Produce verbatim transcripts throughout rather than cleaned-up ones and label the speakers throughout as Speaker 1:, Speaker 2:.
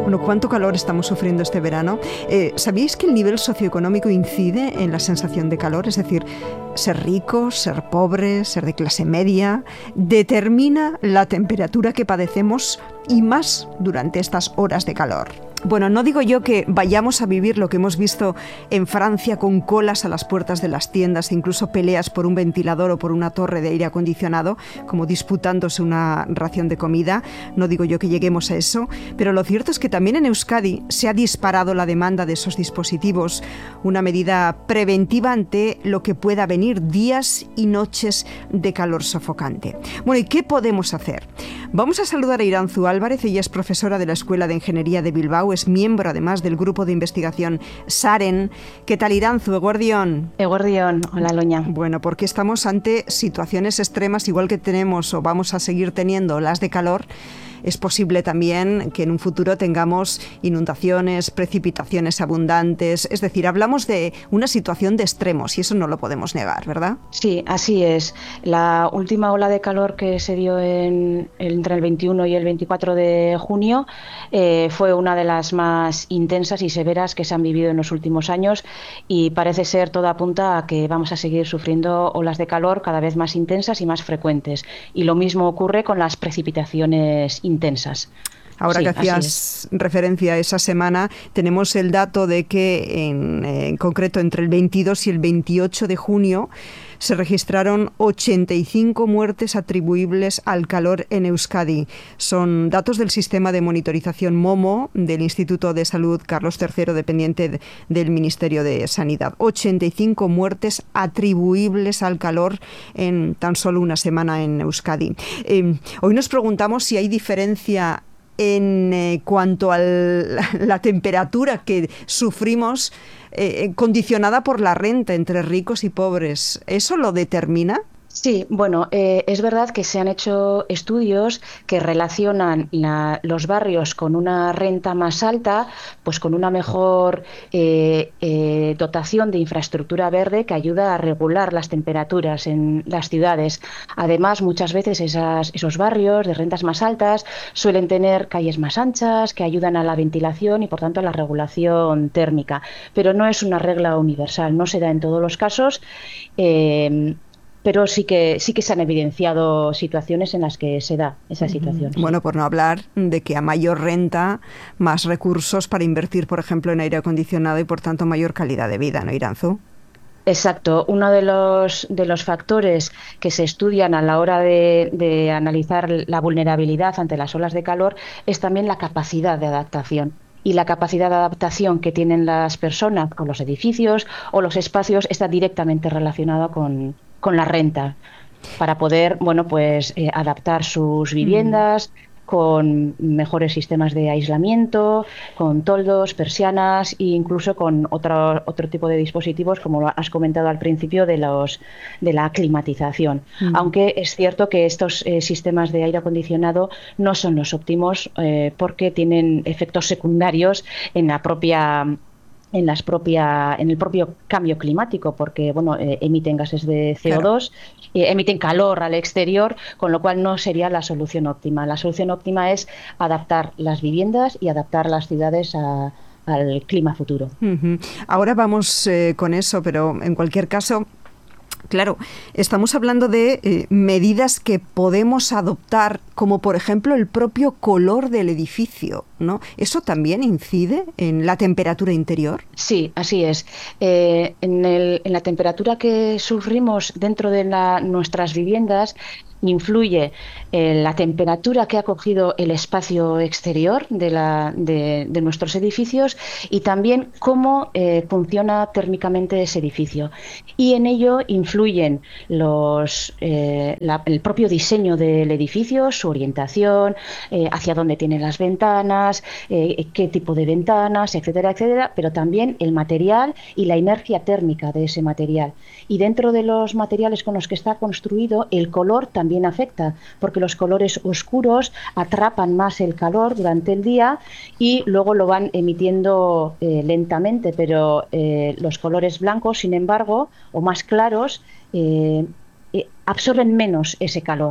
Speaker 1: Bueno, ¿cuánto calor estamos sufriendo este verano? Eh, ¿Sabíais que el nivel socioeconómico incide en la sensación de calor? Es decir, ser rico, ser pobre, ser de clase media, determina la temperatura que padecemos y más durante estas horas de calor. Bueno, no digo yo que vayamos a vivir lo que hemos visto en Francia con colas a las puertas de las tiendas, incluso peleas por un ventilador o por una torre de aire acondicionado, como disputándose una ración de comida. No digo yo que lleguemos a eso, pero lo cierto es que también en Euskadi se ha disparado la demanda de esos dispositivos, una medida preventiva ante lo que pueda venir, días y noches de calor sofocante. Bueno, ¿y qué podemos hacer? Vamos a saludar a Iranzu Álvarez. Ella es profesora de la Escuela de Ingeniería de Bilbao, es miembro además del grupo de investigación SAREN. ¿Qué tal, Iranzu? Eguerdión.
Speaker 2: Eguerdión, hola Loña.
Speaker 1: Bueno, porque estamos ante situaciones extremas, igual que tenemos o vamos a seguir teniendo olas de calor. Es posible también que en un futuro tengamos inundaciones, precipitaciones abundantes. Es decir, hablamos de una situación de extremos y eso no lo podemos negar, ¿verdad?
Speaker 2: Sí, así es. La última ola de calor que se dio en, entre el veintiuno y el veinticuatro de junio eh, fue una de las más intensas y severas que se han vivido en los últimos años y parece ser, todo apunta a que vamos a seguir sufriendo olas de calor cada vez más intensas y más frecuentes. Y lo mismo ocurre con las precipitaciones intensas. intensas.
Speaker 1: Ahora
Speaker 2: sí,
Speaker 1: que hacías referencia a esa semana, tenemos el dato de que en, en concreto entre el veintidós y el veintiocho de junio se registraron ochenta y cinco muertes atribuibles al calor en Euskadi. Son datos del sistema de monitorización MOMO del Instituto de Salud Carlos tercero, dependiente de, del Ministerio de Sanidad. ochenta y cinco muertes atribuibles al calor en tan solo una semana en Euskadi. Eh, hoy nos preguntamos si hay diferencia en eh, cuanto a la temperatura que sufrimos eh, condicionada por la renta entre ricos y pobres. ¿Eso lo determina?
Speaker 2: Sí, bueno, eh, es verdad que se han hecho estudios que relacionan la, los barrios con una renta más alta, pues con una mejor eh, eh, dotación de infraestructura verde que ayuda a regular las temperaturas en las ciudades. Además, muchas veces esas, esos barrios de rentas más altas suelen tener calles más anchas que ayudan a la ventilación y, por tanto, a la regulación térmica. Pero no es una regla universal, no se da en todos los casos. Eh, Pero sí que sí que se han evidenciado situaciones en las que se da esa situación.
Speaker 1: Bueno, por no hablar de que a mayor renta, más recursos para invertir, por ejemplo, en aire acondicionado y, por tanto, mayor calidad de vida, ¿no, Iranzu?
Speaker 2: Exacto. Uno de los, de los factores que se estudian a la hora de, de analizar la vulnerabilidad ante las olas de calor es también la capacidad de adaptación. Y la capacidad de adaptación que tienen las personas con los edificios o los espacios está directamente relacionada con, con la renta, para poder, bueno, pues eh, adaptar sus viviendas mm. con mejores sistemas de aislamiento, con toldos, persianas e incluso con otro, otro tipo de dispositivos, como lo has comentado al principio, de los de la climatización. Mm. Aunque es cierto que estos eh, sistemas de aire acondicionado no son los óptimos eh, porque tienen efectos secundarios en la propia en las propia en el propio cambio climático, porque bueno eh, emiten gases de C O dos, claro. eh, emiten calor al exterior, con lo cual no sería la solución óptima. La solución óptima es adaptar las viviendas y adaptar las ciudades a, al clima futuro.
Speaker 1: Uh-huh. Ahora vamos eh, con eso, pero en cualquier caso, claro, estamos hablando de eh, medidas que podemos adoptar, como por ejemplo el propio color del edificio, ¿no? ¿Eso también incide en la temperatura interior?
Speaker 2: Sí, así es. Eh, en, el, en la temperatura que sufrimos dentro de la, nuestras viviendas influye eh, la temperatura que ha cogido el espacio exterior de, la, de, de nuestros edificios y también cómo eh, funciona térmicamente ese edificio. Y en ello influyen los, eh, la, el propio diseño del edificio, su orientación, eh, hacia dónde tienen las ventanas, eh, qué tipo de ventanas, etcétera, etcétera, pero también el material y la inercia térmica de ese material. Y dentro de los materiales con los que está construido, el color también afecta, porque los colores oscuros atrapan más el calor durante el día y luego lo van emitiendo eh, lentamente, pero eh, los colores blancos, sin embargo, o más claros, eh, eh, absorben menos ese calor.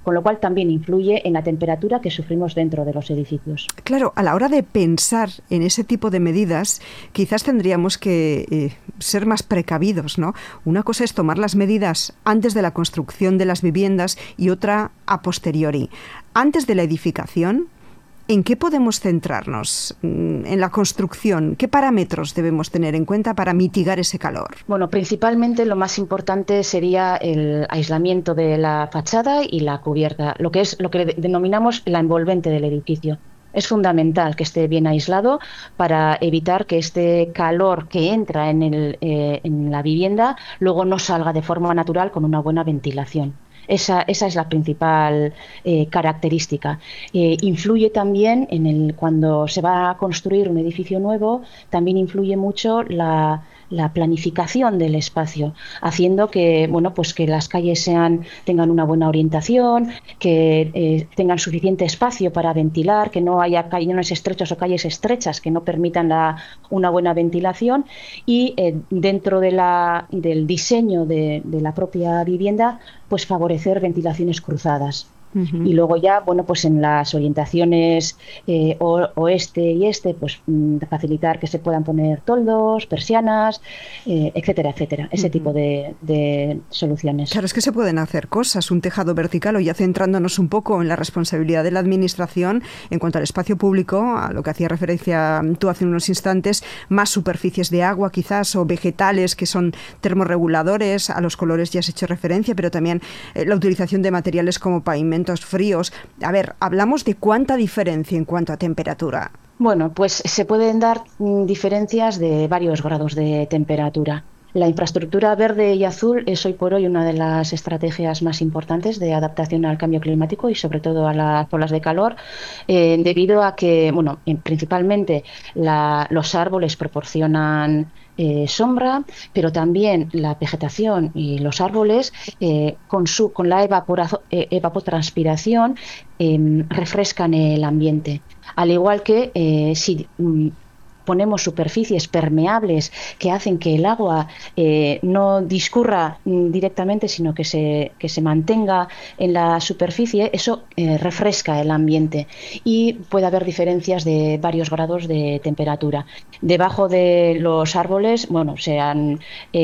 Speaker 2: con lo cual también influye en la temperatura que sufrimos dentro de los edificios.
Speaker 1: Claro, a la hora de pensar en ese tipo de medidas, quizás tendríamos que eh, ser más precavidos, ¿no? Una cosa es tomar las medidas antes de la construcción de las viviendas y otra a posteriori. Antes de la edificación, ¿en qué podemos centrarnos en la construcción? ¿Qué parámetros debemos tener en cuenta para mitigar ese calor?
Speaker 2: Bueno, principalmente lo más importante sería el aislamiento de la fachada y la cubierta, lo que es lo que denominamos la envolvente del edificio. Es fundamental que esté bien aislado para evitar que este calor que entra en, el, eh, en la vivienda luego no salga de forma natural con una buena ventilación. Esa, esa es la principal eh, característica. Eh, influye también en el cuando se va a construir un edificio nuevo, también influye mucho la, la planificación del espacio, haciendo que bueno pues que las calles sean tengan una buena orientación, que eh, tengan suficiente espacio para ventilar, que no haya calles estrechos o calles estrechas que no permitan la, una buena ventilación y eh, dentro de la, del diseño de, de la propia vivienda pues favorecer ventilaciones cruzadas. Uh-huh. Y luego ya, bueno, pues en las orientaciones eh, o, oeste y este, pues mm, facilitar que se puedan poner toldos, persianas, eh, etcétera, etcétera. Ese uh-huh. tipo de, de soluciones.
Speaker 1: Claro, es que se pueden hacer cosas, un tejado vertical, o ya centrándonos un poco en la responsabilidad de la administración en cuanto al espacio público, a lo que hacía referencia tú hace unos instantes, más superficies de agua quizás, o vegetales que son termorreguladores, a los colores ya has hecho referencia, pero también eh, la utilización de materiales como pavimento fríos. A ver, hablamos de cuánta diferencia en cuanto a temperatura.
Speaker 2: Bueno, pues se pueden dar mm, diferencias de varios grados de temperatura. La infraestructura verde y azul es hoy por hoy una de las estrategias más importantes de adaptación al cambio climático y sobre todo a las olas de calor, eh, debido a que, bueno, principalmente la, los árboles proporcionan Eh, sombra, pero también la vegetación y los árboles eh, con, su, con la evapora, eh, evapotranspiración eh, refrescan el ambiente. Al igual que eh, si mm, ponemos superficies permeables que hacen que el agua eh, no discurra mm, directamente, sino que se, que se mantenga en la superficie, eso eh, refresca el ambiente y puede haber diferencias de varios grados de temperatura. Debajo de los árboles, bueno, se han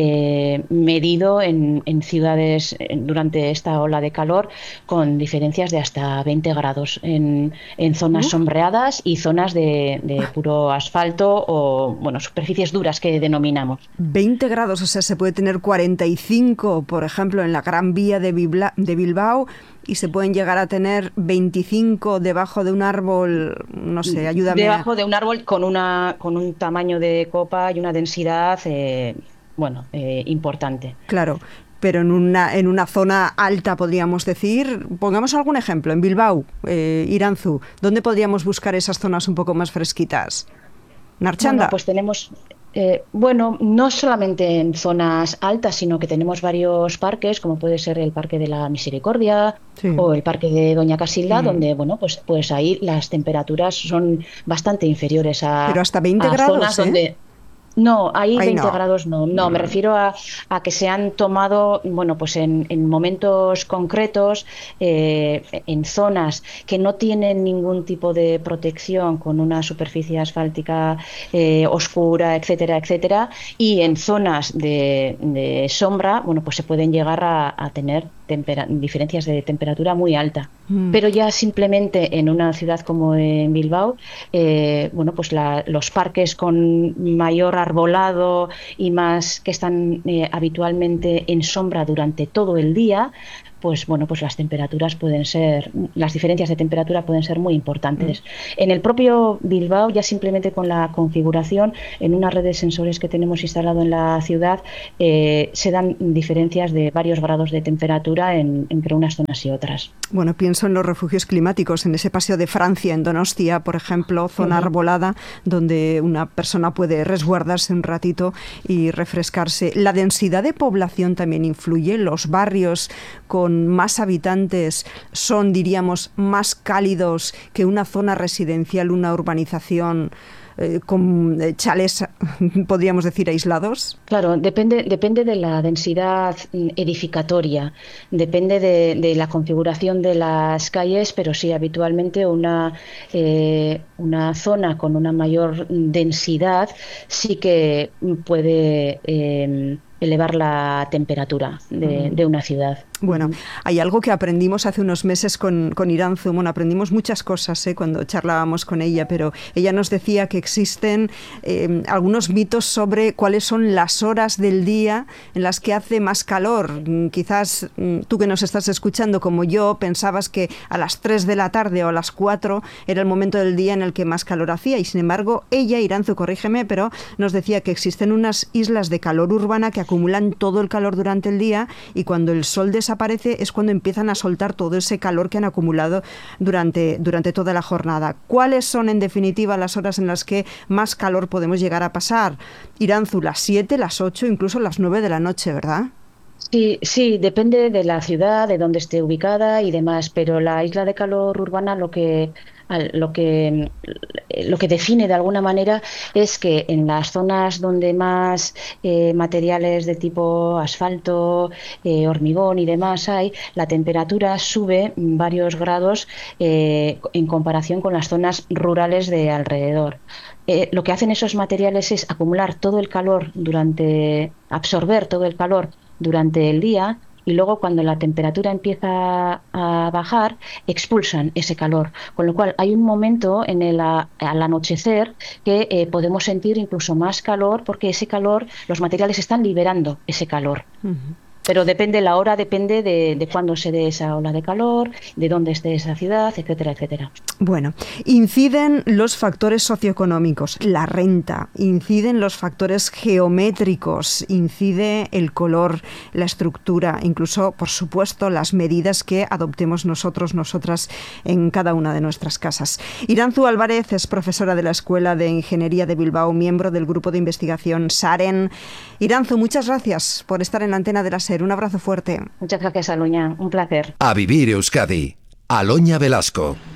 Speaker 2: eh, medido en, en ciudades en, durante esta ola de calor con diferencias de hasta veinte grados en, en zonas uh. sombreadas y zonas de, de puro asfalto o bueno, superficies duras que denominamos.
Speaker 1: veinte grados, o sea, se puede tener cuarenta y cinco, por ejemplo, en la Gran Vía de, Bibla, de Bilbao, y se pueden llegar a tener veinticinco debajo de un árbol, no sé, ayúdame.
Speaker 2: Debajo de un árbol con una con un tamaño de copa y una densidad, eh, bueno, eh, importante.
Speaker 1: Claro. Pero en una, en una zona alta, podríamos decir, pongamos algún ejemplo, en Bilbao, eh, Iranzu, ¿dónde podríamos buscar esas zonas un poco más fresquitas? ¿Narchanda?
Speaker 2: Bueno, pues tenemos, eh, bueno, no solamente en zonas altas, sino que tenemos varios parques, como puede ser el Parque de la Misericordia sí. o el Parque de Doña Casilda, mm. donde, bueno, pues, pues ahí las temperaturas son bastante inferiores a,
Speaker 1: Pero hasta veinte
Speaker 2: a
Speaker 1: grados,
Speaker 2: zonas
Speaker 1: ¿eh?
Speaker 2: donde... No, ahí, ahí veinte
Speaker 1: no.
Speaker 2: grados no. No, me refiero a, a que se han tomado, bueno, pues en, en momentos concretos, eh, en zonas que no tienen ningún tipo de protección, con una superficie asfáltica eh, oscura, etcétera, etcétera, y en zonas de, de sombra, bueno, pues se pueden llegar a, a tener tempera- diferencias de temperatura muy alta. Mm. Pero ya simplemente en una ciudad como en Bilbao, eh, bueno, pues la, los parques con mayor arbolado y más que están eh, habitualmente en sombra durante todo el día, pues bueno, pues las temperaturas pueden ser, las diferencias de temperatura pueden ser muy importantes. Mm. En el propio Bilbao, ya simplemente con la configuración, en una red de sensores que tenemos instalado en la ciudad, eh, se dan diferencias de varios grados de temperatura en, entre unas zonas y otras.
Speaker 1: Bueno, pienso en los refugios climáticos, en ese paseo de Francia, en Donostia, por ejemplo, zona uh-huh. arbolada, donde una persona puede resguardarse un ratito y refrescarse. ¿La densidad de población también influye? ¿Los barrios con con más habitantes son, diríamos, más cálidos que una zona residencial, una urbanización eh, con chalés, podríamos decir, aislados?
Speaker 2: Claro, depende, depende de la densidad edificatoria, depende de, de la configuración de las calles, pero sí, habitualmente una, eh, una zona con una mayor densidad sí que puede eh, elevar la temperatura de, de una ciudad.
Speaker 1: Bueno, hay algo que aprendimos hace unos meses con, con Iranzu. Bueno, aprendimos muchas cosas ¿eh? cuando charlábamos con ella, pero ella nos decía que existen eh, algunos mitos sobre cuáles son las horas del día en las que hace más calor. Quizás tú que nos estás escuchando, como yo, pensabas que a las tres de la tarde o a las cuatro era el momento del día en el que más calor hacía, y sin embargo ella, Iranzu, corrígeme, pero nos decía que existen unas islas de calor urbana que acumulan todo el calor durante el día, y cuando el sol desaparece aparece es cuando empiezan a soltar todo ese calor que han acumulado durante, durante toda la jornada. ¿Cuáles son, en definitiva, las horas en las que más calor podemos llegar a pasar? Iranzu, las siete, las ocho, incluso las nueve de la noche, ¿verdad?
Speaker 2: Sí, sí, depende de la ciudad, de dónde esté ubicada y demás, pero la isla de calor urbana lo que lo que lo que define de alguna manera es que en las zonas donde más eh, materiales de tipo asfalto, eh, hormigón y demás hay, la temperatura sube varios grados eh, en comparación con las zonas rurales de alrededor. Eh, lo que hacen esos materiales es acumular todo el calor durante, absorber todo el calor durante el día, y luego cuando la temperatura empieza a bajar, expulsan ese calor. Con lo cual hay un momento en el a, al anochecer que eh, podemos sentir incluso más calor, porque ese calor, los materiales están liberando ese calor. Uh-huh. Pero depende la hora, depende de, de cuándo se dé esa ola de calor, de dónde esté esa ciudad, etcétera, etcétera.
Speaker 1: Bueno, inciden los factores socioeconómicos, la renta, inciden los factores geométricos, incide el color, la estructura, incluso, por supuesto, las medidas que adoptemos nosotros, nosotras, en cada una de nuestras casas. Iranzu Álvarez es profesora de la Escuela de Ingeniería de Bilbao, miembro del grupo de investigación SAREN. Iranzu, muchas gracias por estar en la antena de la SER. Un abrazo fuerte.
Speaker 2: Muchas gracias, Aloña. Un placer.
Speaker 3: A vivir Euskadi. Aloña Velasco.